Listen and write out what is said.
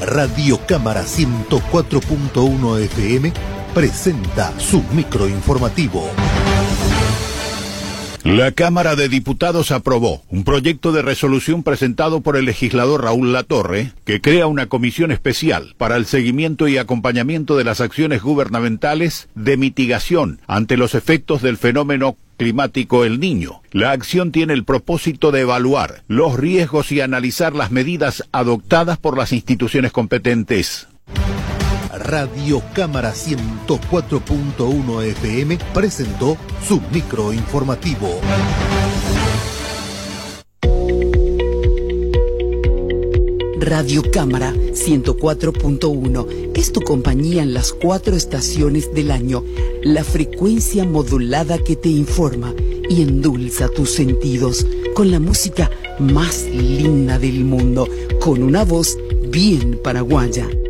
Radio Cámara 104.1 FM presenta su microinformativo. La Cámara de Diputados aprobó un proyecto de resolución presentado por el legislador Raúl Latorre que crea una comisión especial para el seguimiento y acompañamiento de las acciones gubernamentales de mitigación ante los efectos del fenómeno climático El Niño. La acción tiene el propósito de evaluar los riesgos y analizar las medidas adoptadas por las instituciones competentes. Radio Cámara 104.1 FM presentó su microinformativo. Radio Cámara 104.1 es tu compañía en las 4 estaciones del año, la frecuencia modulada que te informa y endulza tus sentidos con la música más linda del mundo, con una voz bien paraguaya.